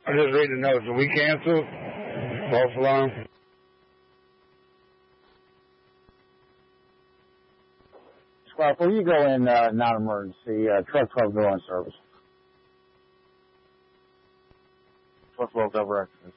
I just read the notes. We canceled. False alarm. Squad, before you go in non-emergency, truck 12 go on service. Truck 12 go directions.